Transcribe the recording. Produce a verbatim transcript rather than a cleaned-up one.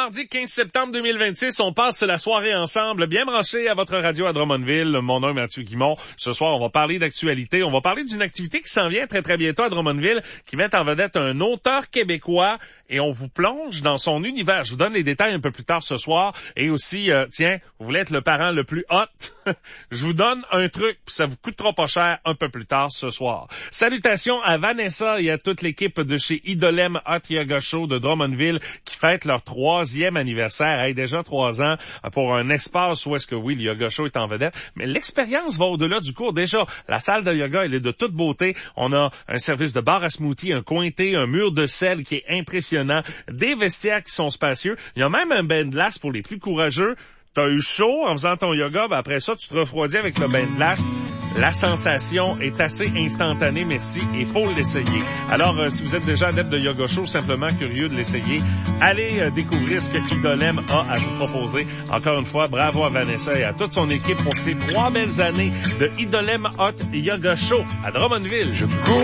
mardi quinze septembre deux mille vingt-six. On passe la soirée ensemble, bien branché à votre radio à Drummondville. Mon nom est Mathieu Guimont. Ce soir, on va parler d'actualité. On va parler d'une activité qui s'en vient très, très bientôt à Drummondville, qui met en vedette un auteur québécois. Et on vous plonge dans son univers. Je vous donne les détails un peu plus tard ce soir. Et aussi, euh, tiens, vous voulez être le parent le plus hot? Je vous donne un truc, puis ça vous coûtera pas cher un peu plus tard ce soir. Salutations à Vanessa et à toute l'équipe de chez Idolem Hot Yoga Show de Drummondville qui fête leur troisième anniversaire. Hey, déjà trois ans pour un espace où est-ce que oui, le yoga show est en vedette. Mais l'expérience va au-delà du cours. Déjà, la salle de yoga, elle est de toute beauté. On a un service de bar à smoothie, un coin thé, un mur de sel qui est impressionnant. Des vestiaires qui sont spacieux. Il y a même un bain de glace pour les plus courageux. T'as eu chaud en faisant ton yoga, ben après ça, tu te refroidis avec le bain de glace. La sensation est assez instantanée, merci, et faut l'essayer. Alors, euh, si vous êtes déjà adepte de yoga show, simplement curieux de l'essayer, allez euh, découvrir ce que Idolem a à vous proposer. Encore une fois, bravo à Vanessa et à toute son équipe pour ces trois belles années de Idolem Hot Yoga Show à Drummondville. Je cours